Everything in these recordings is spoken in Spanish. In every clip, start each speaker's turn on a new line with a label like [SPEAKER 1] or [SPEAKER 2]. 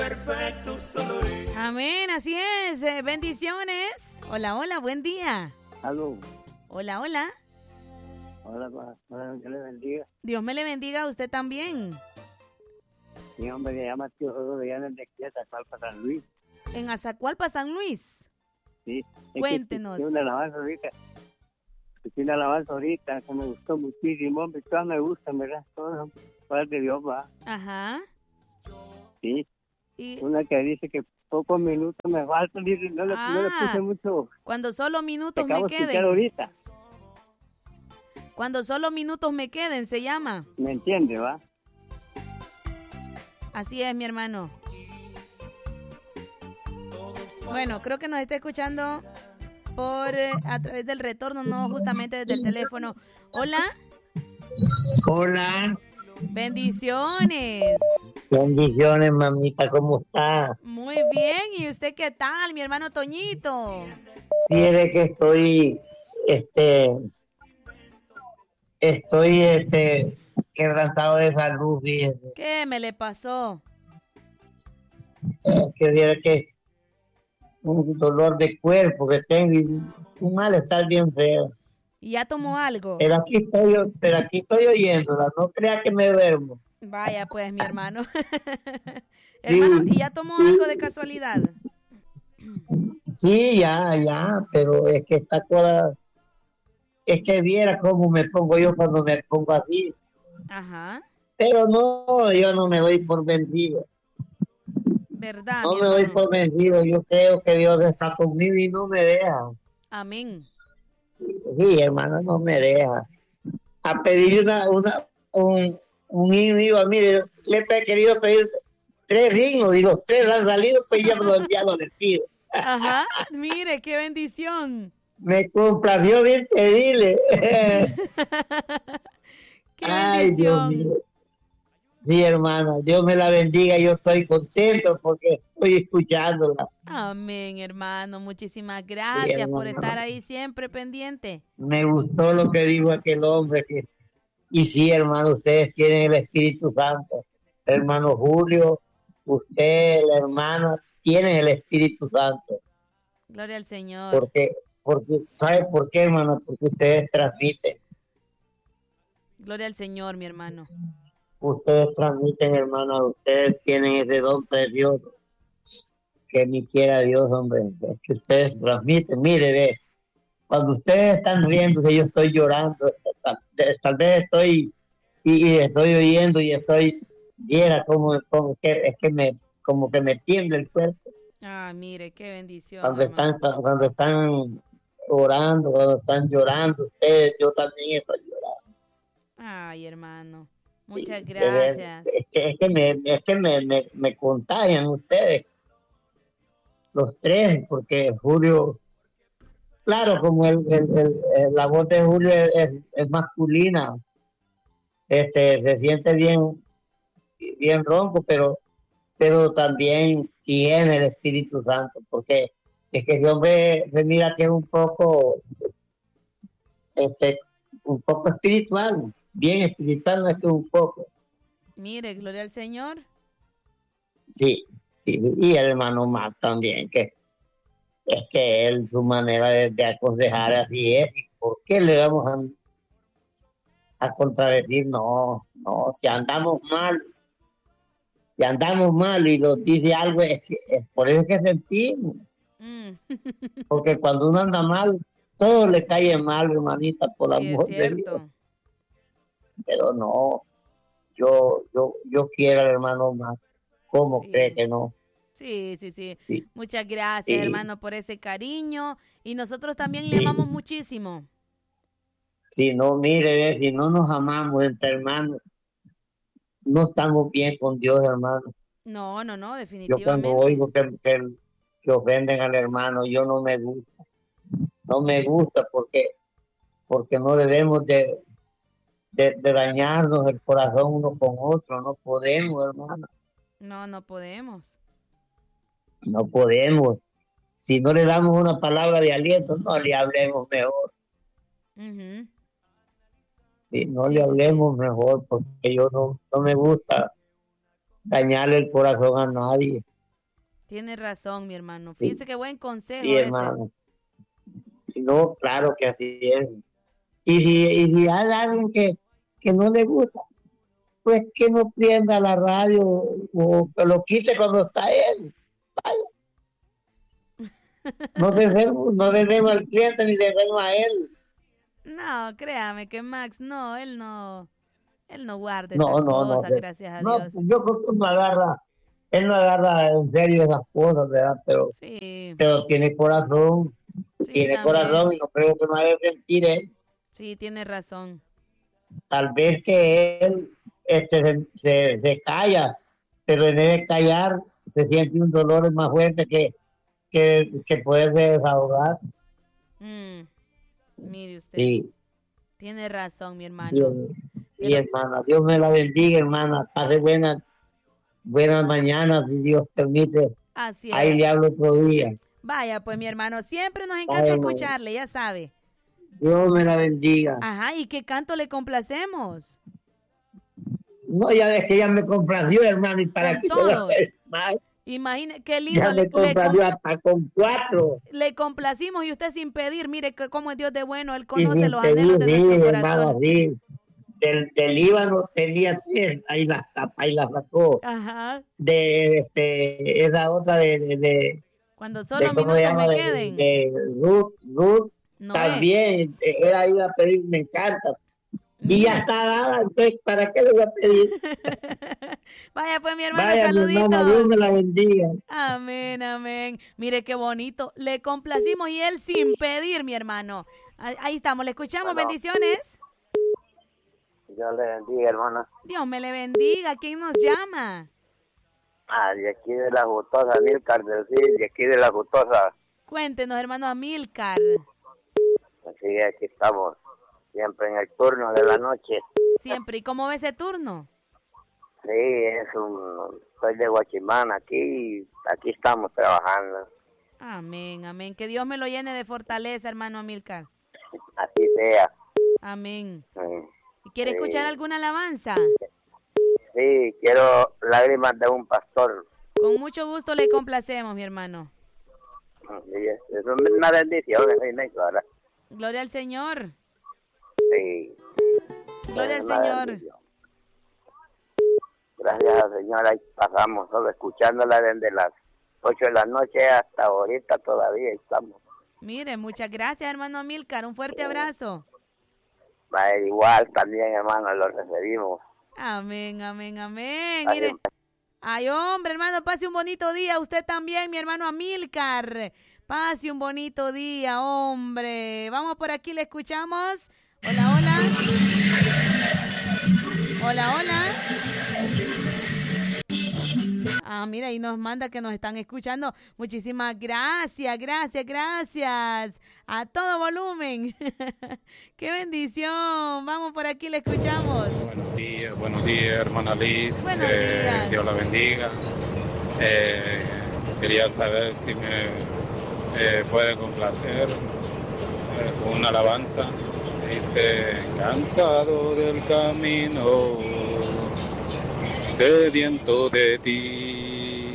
[SPEAKER 1] Amén, así es. Bendiciones. Hola, hola, buen día.
[SPEAKER 2] Aló.
[SPEAKER 1] Hola, hola.
[SPEAKER 2] Hola, Dios le bendiga.
[SPEAKER 1] Dios me le bendiga a usted también.
[SPEAKER 2] Mi hombre se llama Tío Rodríguez de aquí, Azacualpa, San Luis.
[SPEAKER 1] En Azacualpa, San Luis.
[SPEAKER 2] Sí.
[SPEAKER 1] Cuéntenos.
[SPEAKER 2] Escuché una alabanza ahorita que me gustó muchísimo, hombre. Todas me gustan, ¿verdad? Todas son de Dios, va.
[SPEAKER 1] Ajá.
[SPEAKER 2] Sí.
[SPEAKER 1] Y...
[SPEAKER 2] una que dice que pocos minutos me faltan, dice, no le puse mucho.
[SPEAKER 1] Cuando solo minutos me
[SPEAKER 2] queden.
[SPEAKER 1] queden.
[SPEAKER 2] Ahorita.
[SPEAKER 1] Cuando solo minutos me queden, se llama.
[SPEAKER 2] ¿Me entiende, va?
[SPEAKER 1] Así es, mi hermano. Bueno, creo que nos está escuchando por a través del retorno, no justamente desde el teléfono. Hola.
[SPEAKER 3] Hola.
[SPEAKER 1] Bendiciones.
[SPEAKER 3] Bendiciones, mamita, ¿cómo está?
[SPEAKER 1] Muy bien, ¿y usted qué tal, mi hermano Toñito?
[SPEAKER 3] Quiere que estoy quebrantado de salud, fíjese.
[SPEAKER 1] ¿Qué me le pasó?
[SPEAKER 3] Que diera que un dolor de cuerpo que tengo y un malestar bien feo.
[SPEAKER 1] ¿Y ya tomó algo?
[SPEAKER 3] Pero aquí estoy oyéndola, no crea que me duermo.
[SPEAKER 1] Vaya pues, mi hermano. Hermano, ¿y ya tomó algo de casualidad?
[SPEAKER 3] Sí, ya, pero es que esta cosa, es que viera cómo me pongo yo cuando me pongo así.
[SPEAKER 1] Ajá.
[SPEAKER 3] Pero no, yo no me doy por vencido.
[SPEAKER 1] ¿Verdad,
[SPEAKER 3] no
[SPEAKER 1] mi
[SPEAKER 3] me
[SPEAKER 1] hermano?
[SPEAKER 3] doy por vencido, yo creo que Dios está conmigo y no me deja.
[SPEAKER 1] Amén.
[SPEAKER 3] Sí, hermano, no me deja. A pedir un himno, mire, le he querido pedir 3 himnos y los 3 han salido, pues ya lo les pido.
[SPEAKER 1] Ajá, mire, qué bendición.
[SPEAKER 3] Me complació bien pedirle.
[SPEAKER 1] Qué
[SPEAKER 3] Ay, Dios
[SPEAKER 1] bendición.
[SPEAKER 3] mío. Sí, hermana, Dios me la bendiga, yo estoy contento porque estoy escuchándola.
[SPEAKER 1] Amén, hermano, muchísimas gracias por estar ahí siempre pendiente.
[SPEAKER 3] Me gustó lo que dijo aquel hombre y sí, hermano, ustedes tienen el Espíritu Santo. Hermano Julio, usted, la hermana, tienen el Espíritu Santo.
[SPEAKER 1] Gloria al Señor.
[SPEAKER 3] Porque, ¿sabe por qué, hermano? Porque ustedes transmiten.
[SPEAKER 1] Gloria al Señor, mi hermano.
[SPEAKER 3] Ustedes transmiten, hermano, ustedes tienen ese don precioso. Que ni quiera Dios, hombre, que ustedes transmiten. Mire, ve, cuando ustedes están riéndose, yo estoy llorando. Tal vez estoy y estoy oyendo y viera como que me tiembla el cuerpo.
[SPEAKER 1] Ah, mire, qué bendición.
[SPEAKER 3] Cuando están orando, cuando están llorando ustedes, yo también estoy llorando.
[SPEAKER 1] Ay, hermano, muchas
[SPEAKER 3] Sí,
[SPEAKER 1] gracias.
[SPEAKER 3] Es que me contagian ustedes, los 3, porque Julio, claro, como la voz de Julio es masculina, se siente bien ronco, pero también tiene el Espíritu Santo, porque es que ese hombre se mira que es un poco espiritual, bien espiritual, no es que un poco.
[SPEAKER 1] Mire, gloria al Señor.
[SPEAKER 3] Sí, y el hermano Matt también, que es que él, su manera de aconsejar así es. ¿Por qué le vamos a contradecir? No, si andamos mal y nos dice algo, es por eso que sentimos. Porque cuando uno anda mal, todo le cae mal, hermanita, por amor de Dios. Pero no, yo quiero al hermano más. ¿Cómo cree que no?
[SPEAKER 1] Sí. Muchas gracias, hermano, por ese cariño. Y nosotros también le amamos muchísimo.
[SPEAKER 3] Si no, mire, si no nos amamos entre hermanos, no estamos bien con Dios, hermano.
[SPEAKER 1] No, definitivamente.
[SPEAKER 3] Yo cuando oigo que ofenden al hermano, yo no me gusta. No me gusta porque no debemos de dañarnos el corazón uno con otro. No podemos, hermano.
[SPEAKER 1] No podemos.
[SPEAKER 3] No podemos. Si no le damos una palabra de aliento, no le hablemos mejor. Sí, no le hablemos mejor, porque yo no me gusta dañarle el corazón a nadie.
[SPEAKER 1] Tiene razón, mi hermano.
[SPEAKER 3] Sí,
[SPEAKER 1] Fíjese qué buen consejo
[SPEAKER 3] sí,
[SPEAKER 1] ese.
[SPEAKER 3] hermano. No, claro que así es. Y si hay alguien que no le gusta, pues que no prenda la radio o que lo quite cuando está él. No debemos al cliente ni debemos a él.
[SPEAKER 1] No, créame que Max, no, él no guarda esas
[SPEAKER 3] No
[SPEAKER 1] cosas,
[SPEAKER 3] sé.
[SPEAKER 1] gracias a
[SPEAKER 3] No,
[SPEAKER 1] Dios.
[SPEAKER 3] yo creo que él no agarra en serio esas cosas, ¿verdad?
[SPEAKER 1] Sí,
[SPEAKER 3] Pero
[SPEAKER 1] sí,
[SPEAKER 3] tiene corazón
[SPEAKER 1] también.
[SPEAKER 3] y no creo que no haya de sentir él.
[SPEAKER 1] Sí, tiene razón.
[SPEAKER 3] Tal vez que él se calla, pero en vez de callar se siente un dolor más fuerte que puede desahogar.
[SPEAKER 1] Mm, mire usted,
[SPEAKER 3] Sí,
[SPEAKER 1] tiene razón, mi
[SPEAKER 3] Dios,
[SPEAKER 1] hermano.
[SPEAKER 3] y
[SPEAKER 1] Pero
[SPEAKER 3] hermana, Dios me la bendiga, hermana. Pase buenas mañanas, si Dios permite.
[SPEAKER 1] así
[SPEAKER 3] Ahí
[SPEAKER 1] es.
[SPEAKER 3] le hablo otro día.
[SPEAKER 1] Vaya, pues mi hermano, siempre nos
[SPEAKER 3] Ay,
[SPEAKER 1] encanta
[SPEAKER 3] hermano,
[SPEAKER 1] escucharle, ya sabe.
[SPEAKER 3] Dios me la bendiga.
[SPEAKER 1] Ajá, ¿y qué canto le complacemos?
[SPEAKER 3] No, ya ves que ya me complació, hermano, y para
[SPEAKER 1] Con
[SPEAKER 3] qué se va a
[SPEAKER 1] todos.
[SPEAKER 3] ver más.
[SPEAKER 1] Imagine, qué lindo,
[SPEAKER 3] Ya me complació hasta con 4.
[SPEAKER 1] le complacimos y usted sin pedir, mire cómo es Dios de bueno, Él
[SPEAKER 3] Y
[SPEAKER 1] conoce
[SPEAKER 3] sin
[SPEAKER 1] los
[SPEAKER 3] pedir,
[SPEAKER 1] anhelos de
[SPEAKER 3] sí,
[SPEAKER 1] nuestro
[SPEAKER 3] hermano,
[SPEAKER 1] corazón.
[SPEAKER 3] sí. Del Líbano tenía 3, ahí las sacó.
[SPEAKER 1] Ajá,
[SPEAKER 3] Esa otra
[SPEAKER 1] cuando
[SPEAKER 3] de
[SPEAKER 1] solo
[SPEAKER 3] ¿cómo se
[SPEAKER 1] minutos
[SPEAKER 3] llama?
[SPEAKER 1] me queden.
[SPEAKER 3] De Ruth,
[SPEAKER 1] Noé,
[SPEAKER 3] también, era iba a pedir, me encanta. Y ya
[SPEAKER 1] mire.
[SPEAKER 3] está dada, entonces, ¿para qué le voy a pedir?
[SPEAKER 1] Vaya pues mi hermano,
[SPEAKER 3] Vaya, mi hermana, Dios me
[SPEAKER 1] saluditos.
[SPEAKER 3] la bendiga.
[SPEAKER 1] Amén, amén. Mire qué bonito. Le complacimos y él sin pedir, mi hermano. Ahí estamos, le escuchamos.
[SPEAKER 2] Bueno,
[SPEAKER 1] Bendiciones.
[SPEAKER 2] Dios le bendiga, hermana.
[SPEAKER 1] Dios me le bendiga. ¿Quién nos llama?
[SPEAKER 2] De aquí de la Gustosa, Milcar del Cid, de aquí de la Gustosa.
[SPEAKER 1] Cuéntenos, hermano Amílcar.
[SPEAKER 2] Así que aquí estamos, siempre en el turno de la noche.
[SPEAKER 1] Siempre. ¿Y cómo ve ese turno?
[SPEAKER 2] Sí, soy de Guachimán aquí estamos trabajando.
[SPEAKER 1] Amén, amén. Que Dios me lo llene de fortaleza, hermano Amílcar.
[SPEAKER 2] Así sea.
[SPEAKER 1] Amén.
[SPEAKER 2] Sí,
[SPEAKER 1] ¿Y quiere escuchar
[SPEAKER 2] sí.
[SPEAKER 1] alguna alabanza?
[SPEAKER 2] Sí, quiero lágrimas de un pastor.
[SPEAKER 1] Con mucho gusto le complacemos, mi hermano.
[SPEAKER 2] Sí, es una bendición, ¿verdad?
[SPEAKER 1] Gloria al Señor.
[SPEAKER 2] Sí.
[SPEAKER 1] Gloria
[SPEAKER 2] Es
[SPEAKER 1] al
[SPEAKER 2] una
[SPEAKER 1] Señor.
[SPEAKER 2] bendición. Gracias al Señor, ahí pasamos solo escuchándola desde las 8 de la noche hasta ahorita todavía estamos.
[SPEAKER 1] Mire, muchas gracias, hermano Amílcar. Un fuerte abrazo.
[SPEAKER 2] Igual también, hermano, lo recibimos.
[SPEAKER 1] Amén, amén, amén.
[SPEAKER 2] Ay,
[SPEAKER 1] Mire. Ay, hombre, hermano, pase un bonito día. Usted también, mi hermano Amílcar. Pase un bonito día, hombre. Vamos por aquí, le escuchamos. Hola, hola. Hola, hola. Mira, ahí nos manda que nos están escuchando. Muchísimas gracias, gracias, gracias. A todo volumen. Qué bendición. Vamos por aquí, le escuchamos.
[SPEAKER 4] Buenos días, hermana Liz.
[SPEAKER 1] Buenos días.
[SPEAKER 4] Dios la bendiga. Quería saber si me puede complacer con una alabanza. Dice, cansado del camino, sediento de ti.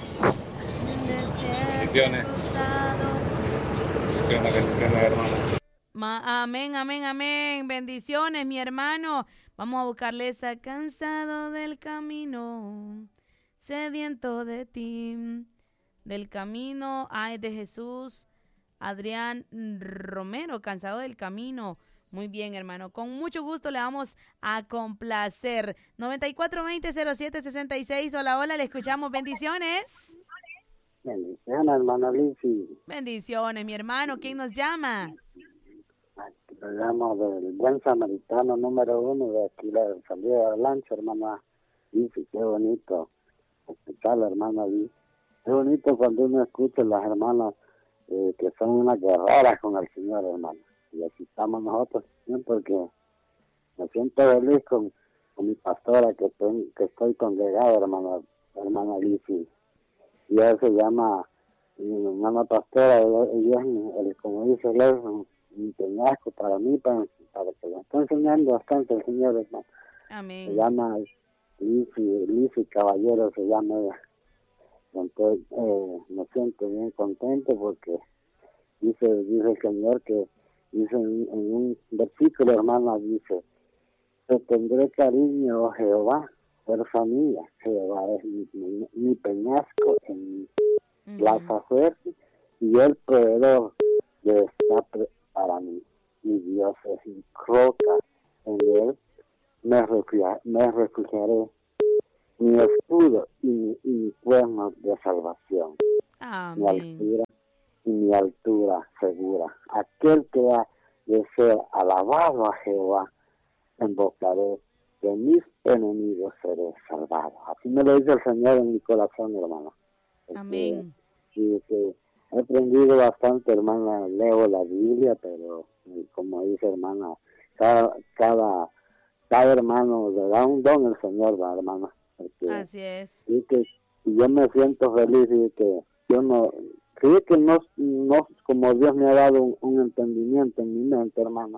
[SPEAKER 4] Bendiciones. Bendiciones, hermano.
[SPEAKER 1] Amén, amén, amén. Bendiciones, mi hermano. Vamos a buscarle esa cansado del camino, sediento de ti. Del camino, ay, de Jesús. Adrián Romero, cansado del camino. Muy bien, hermano. Con mucho gusto le vamos a complacer. 9420-0766. Hola, hola, le escuchamos. Bendiciones.
[SPEAKER 2] bendiciones, hermano Lizzy.
[SPEAKER 1] Bendiciones, mi hermano. ¿Quién nos llama?
[SPEAKER 2] Lo llamo del buen samaritano número 1 de aquí, la salida de lancha, hermana Lizzy. Qué bonito escucharla, hermana Lizzy. Qué bonito cuando uno escucha a las hermanas que son unas guerreras con el Señor, hermano. Y aquí estamos nosotros porque me siento feliz con mi pastora que estoy congregado, hermana Lizzy. Y ella se llama mi hermana pastora, ella es, como dice él, es un peñasco para mí, para que le esté enseñando bastante el Señor, hermano.
[SPEAKER 1] Amén.
[SPEAKER 2] Se llama Lizzy Caballero, se llama ella. Entonces, me siento bien contento porque dice el Señor que dice en un versículo, hermana, dice: te tendré cariño, oh Jehová, fuerza mía. Jehová es mi peñasco en mi plaza fuerte y el proveedor de escape para mí. Mi Dios es mi roca, en él me refugiaré, mi escudo y mi cuerno de salvación.
[SPEAKER 1] Amén.
[SPEAKER 2] Mi altura segura. Aquel que ha de ser alabado a Jehová, invocaré, de mis enemigos seré salvado. Así me lo dice el Señor en mi corazón, hermano.
[SPEAKER 1] Amén.
[SPEAKER 2] Sí, que he aprendido bastante, hermana. Leo la Biblia, pero como dice hermana, cada hermano le da un don el Señor, ¿va, hermana? Porque,
[SPEAKER 1] así es.
[SPEAKER 2] Y que yo me siento feliz y que yo no, sí que no como Dios me ha dado un entendimiento en mi mente, hermana,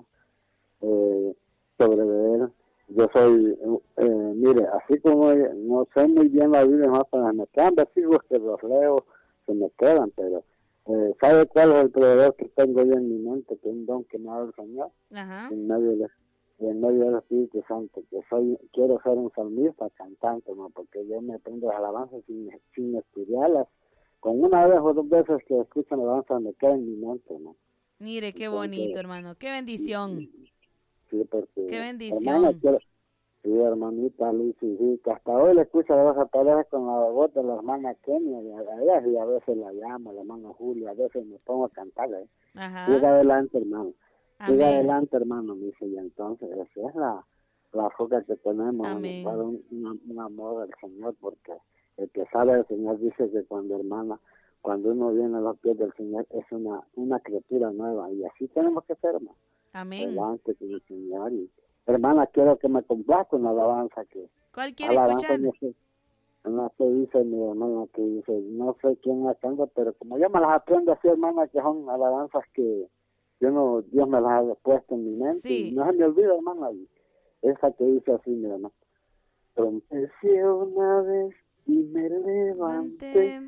[SPEAKER 2] sobre él. Yo soy, mire, así como no sé muy bien la Biblia, más para me quedan versículos que los leo, se me quedan, pero ¿sabe cuál es el proveedor que tengo yo en mi mente? Que es un don que me ha dado el Señor.
[SPEAKER 1] Ajá.
[SPEAKER 2] En medio del Espíritu Santo, que quiero ser un salmista, cantante, ¿no? Porque yo me aprendo las alabanzas sin estudiarlas. Con una vez o dos veces que escucho la alabanza me queda en mi mente, ¿no?
[SPEAKER 1] Mire, qué bonito, hermano. Qué bendición.
[SPEAKER 2] Sí, porque,
[SPEAKER 1] qué bendición.
[SPEAKER 2] Hermana, sí, hermanita Lucy, sí, que hasta hoy le escucho la voz a con la voz de la hermana Kenia, y a veces la llamo, la hermana Julia, a veces me pongo a cantarle.
[SPEAKER 1] Ajá.
[SPEAKER 2] Siga adelante, hermano.
[SPEAKER 1] Amén.
[SPEAKER 2] Siga adelante, hermano, me dice, y entonces esa es la foca que tenemos,
[SPEAKER 1] amén.
[SPEAKER 2] Para un amor del Señor, porque el que sabe del Señor dice que cuando uno viene a los pies del Señor es una criatura nueva, y así tenemos que ser, hermano.
[SPEAKER 1] Amén.
[SPEAKER 2] Adelante con el Señor. Y, hermana, quiero que me complazca con la alabanza que...
[SPEAKER 1] ¿Cuál quiere escuchar?
[SPEAKER 2] No sé, dice mi hermana, que dice, no sé quién la canta, pero como yo me las aprendo así, hermana, que son alabanzas que Dios me las ha puesto en mi mente,
[SPEAKER 1] sí.
[SPEAKER 2] Y no se me olvida, hermana, y esa que dice así, mi hermana: trompecé una vez y me levanté,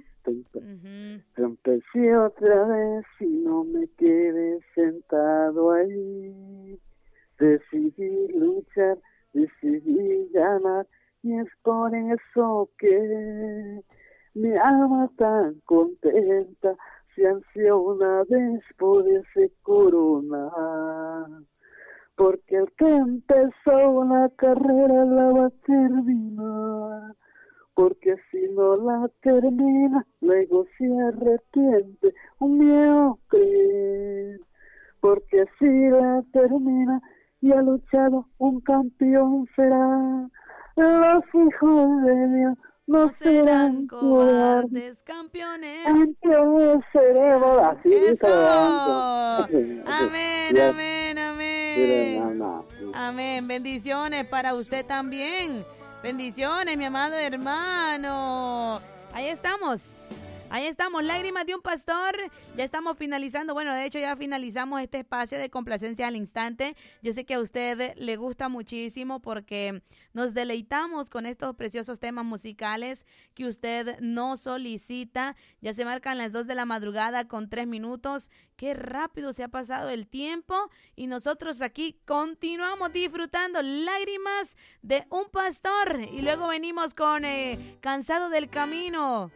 [SPEAKER 2] trompecé otra vez y no me quedé sentado ahí, decidí luchar, decidí ganar, y es por eso que mi alma tan contenta se ansió una vez poderse coronar, porque el que empezó una carrera la va a terminar, porque si no la termina luego se arrepiente, un miedo creer, porque si la termina y ha luchado, un campeón será. Los hijos de Dios no serán cobardes,
[SPEAKER 1] campeones.
[SPEAKER 2] Campeones seremos. Así
[SPEAKER 1] ¡eso!
[SPEAKER 2] Amén,
[SPEAKER 1] amén, amén. Amén. Bendiciones para usted también. Bendiciones, mi amado hermano. Ahí estamos. Lágrimas de un pastor. Ya estamos finalizando. Bueno, de hecho ya finalizamos este espacio de complacencia al instante. Yo sé que a usted le gusta muchísimo porque nos deleitamos con estos preciosos temas musicales que usted nos solicita. Ya se marcan las 2 de la madrugada con 3 minutos. Qué rápido se ha pasado el tiempo y nosotros aquí continuamos disfrutando Lágrimas de un pastor. Y luego venimos con Cansado del Camino,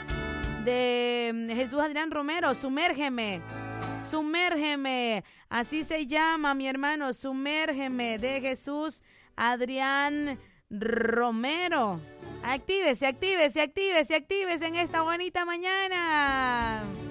[SPEAKER 1] de Jesús Adrián Romero, Sumérgeme, así se llama, mi hermano, Sumérgeme, de Jesús Adrián Romero. Actívese en esta bonita mañana.